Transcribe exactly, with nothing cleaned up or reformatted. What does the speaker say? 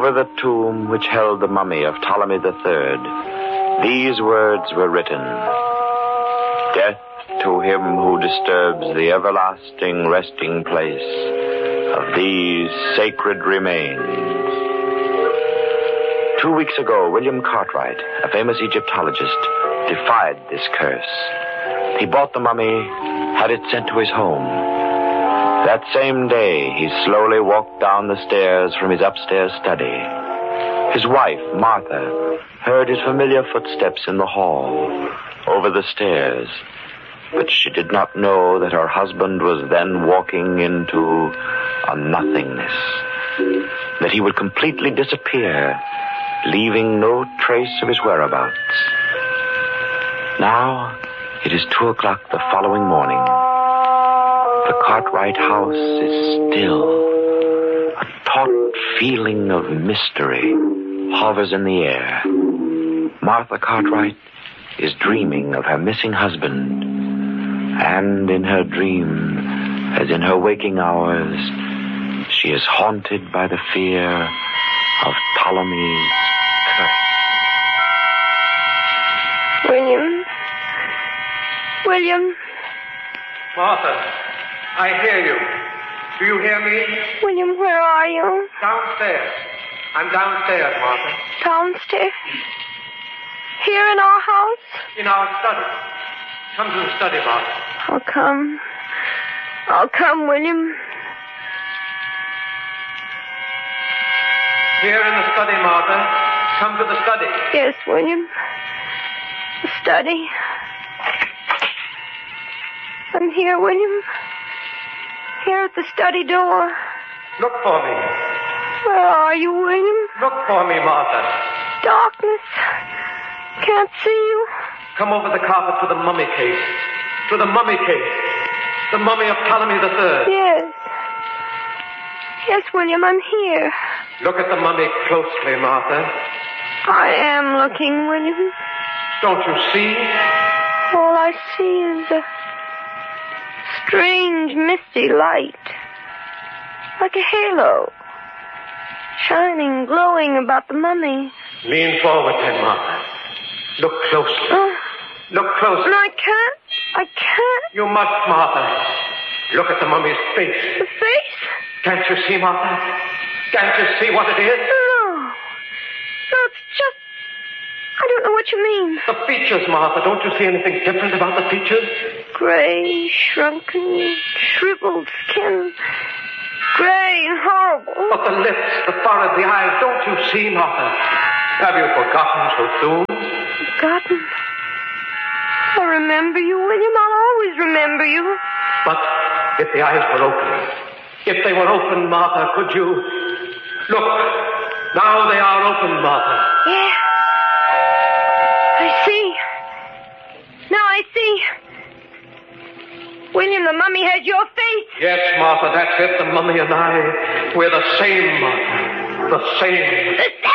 over the tomb which held the mummy of Ptolemy the Third, these words were written: Death to him who disturbs the everlasting resting place of these sacred remains. Two weeks ago, William Cartwright, a famous Egyptologist, defied this curse. He bought the mummy, had it sent to his home. That same day, he slowly walked down the stairs from his upstairs study. His wife, Martha, heard his familiar footsteps in the hall, over the stairs, but she did not know that her husband was then walking into a nothingness, that he would completely disappear, leaving no trace of his whereabouts. Now, it is two o'clock the following morning. The Cartwright house is still. A taut feeling of mystery hovers in the air. Martha Cartwright is dreaming of her missing husband. And in her dream, as in her waking hours, she is haunted by the fear of Ptolemy's curse. William? William? Martha, I hear you. Do you hear me? William, where are you? Downstairs. I'm downstairs, Martha. Downstairs? Here in our house? In our study. Come to the study, Martha. I'll come. I'll come, William. Here in the study, Martha. Come to the study. Yes, William. The study. I'm here, William. Here at the study door. Look for me. Where are you, William? Look for me, Martha. Darkness. Can't see you. Come over the carpet to the mummy case. To the mummy case. The mummy of Ptolemy the Third. Yes. Yes, William, I'm here. Look at the mummy closely, Martha. I am looking, William. Don't you see? All I see is a strange, misty light. Like a halo. Shining, glowing about the mummy. Lean forward then, Martha. Look closely. Oh. Look closely. No, I can't. I can't. You must, Martha. Look at the mummy's face. The face? Can't you see, Martha? Can't you see what it is? No. No, it's just... I don't know what you mean. The features, Martha. Don't you see anything different about the features? Gray, shrunken, shriveled skin. Gray and horrible. But the lips, the forehead, the eyes. Don't you see, Martha? Have you forgotten so soon? Forgotten? I remember you, William. I'll always remember you. But if the eyes were open, if they were open, Martha, could you... Look, now they are open, Martha. Yeah. I see. Now I see. William, the mummy has your face. Yes, Martha, that's it. The mummy and I, we're the same, Martha. The same. The same.